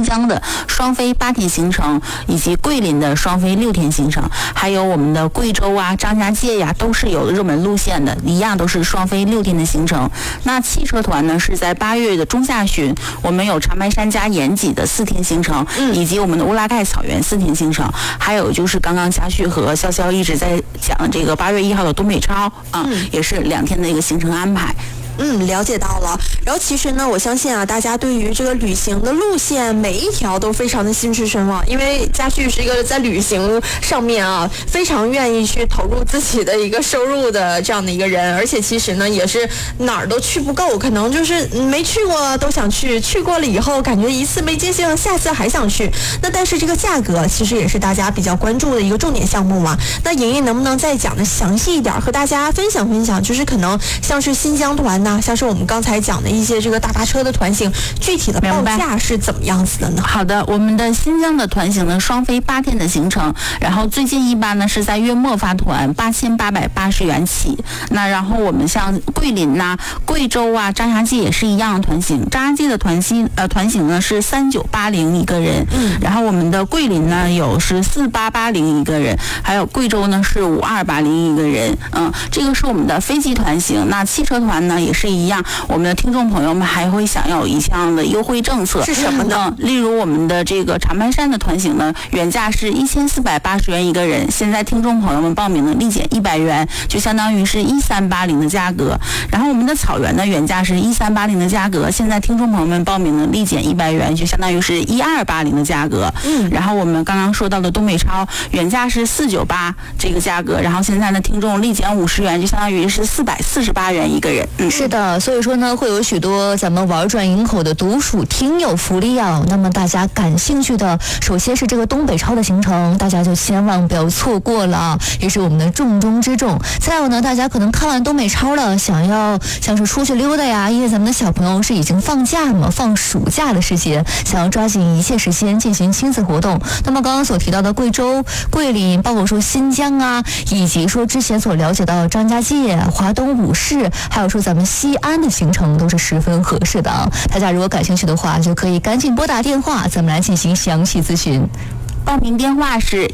疆的双飞8天行程，以及桂林的双飞6天行程，还有我们的贵州啊、张家界呀，都是有热门路线的，一样都是双飞6天的行程。那汽车团呢，是在8月的中下旬，我们有长白山加延吉的4天行程，以及我们的乌拉盖草原4天行程，还有就是刚刚嘉旭和潇潇一直在讲这个8月1号的东北超啊，也是2天的一个行程安排。 了解到了。然后其实呢，我相信啊，大家对于这个旅行的路线每一条都非常的心驰神往，因为嘉旭是一个在旅行上面啊非常愿意去投入自己的一个收入的这样的一个人，而且其实呢也是哪儿都去不够，可能就是没去过都想去，去过了以后感觉一次没尽兴，下次还想去。那但是这个价格其实也是大家比较关注的一个重点项目嘛。那莹莹能不能再讲的详细一点，和大家分享分享，就是可能像是新疆团呐，像是我们刚才讲的一些这个大巴车的团型，具体的报价是怎么样子的呢？ 好的，我们的新疆的团型呢，双飞8天的行程，然后最近一班呢是在月末发团，8880元起。那然后我们像桂林呐、贵州啊、张家界也是一样的团型，张家界的团型呢是3980一个人，然后我们的桂林呢有是4880一个人，还有贵州呢是5280一个人，这个是我们的飞机团型。那汽车团呢也是一样，我们的听众朋友们还会享有一项的优惠政策， 是什么呢？ 例如我们的这个长白山的团型呢，原价是1480元一个人，现在听众朋友们报名呢立减100元，就相当于是1380的价格。然后我们的草原呢，原价是1380的价格，现在听众朋友们报名呢立减100元，就相当于是1280的价格。然后我们刚刚说到的东北超原价是498这个价格，然后现在呢听众立减50元，就相当于是448元一个人。 是的，所以说呢，会有许多咱们玩转营口的独属听友福利啊。那么大家感兴趣的，首先是这个东北超的行程，大家就千万不要错过了，也是我们的重中之重。再有呢，大家可能看完东北超了，想要像是出去溜达呀，因为咱们的小朋友是已经放假嘛，放暑假的时间，想要抓紧一切时间进行亲子活动。那么刚刚所提到的贵州、桂林，包括说新疆啊，以及说之前所了解到张家界、华东五市，还有说咱们西安的行程都是十分合适的啊。大家如果感兴趣的话，就可以赶紧拨打电话，咱们来进行详细咨询。 报名电话是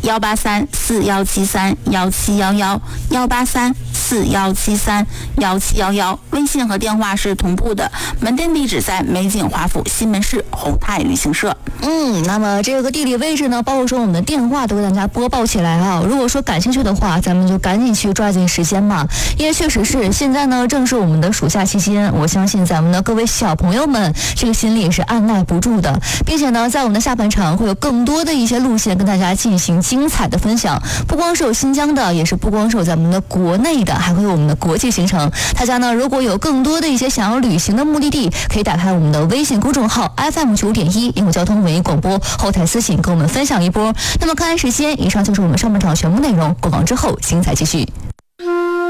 183-4173-1711，183-4173-1711，微信和电话是同步的。门店地址在美景华府西门市宏泰旅行社。 那么这个地理位置呢，包括说我们的电话都给大家播报起来啊。如果说感兴趣的话，咱们就赶紧去抓紧时间嘛，因为确实是现在呢正是我们的暑假期间，我相信咱们的各位小朋友们这个心里也是按耐不住的，并且呢在我们的下半场会有更多的一些路线跟大家进行精彩的分享，不光是有新疆的，也是不光是有咱们的国内的，还会有我们的国际行程。大家呢如果有更多的一些想要旅行的目的地，可以打开我们的微信公众号 FM9.1 英语交通文艺广播，后台私信跟我们分享一波。那么看看时间，以上就是我们上半场全部内容，广告之后精彩继续。 服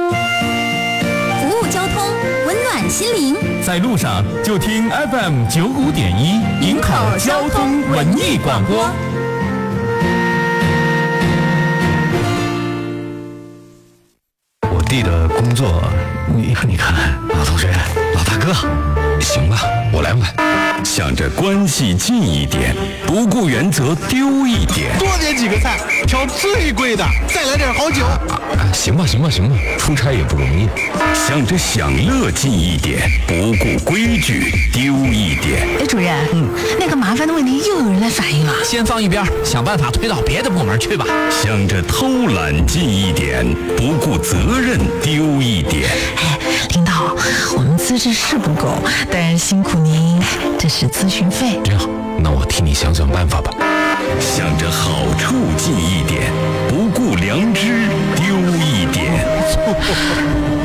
务交通，温暖心灵， 在路上就听 FM95.1 营口交通文艺广播。 我弟的工作，你看，老同学，老大哥，行吧，我来买。 想着关系近一点，不顾原则丢一点， 多点几个菜，挑最贵的，再来点好酒。 行吧，出差也不容易。 想着享乐近一点，不顾规矩丢一点。 主任，那个麻烦的问题又有人来反映了， 先放一边，想办法推到别的部门去吧。 想着偷懒近一点，不顾责任丢一点。 领导，我们资质是不够，但是辛苦您，这是咨询费。 这样，那我替你想想办法吧。 想着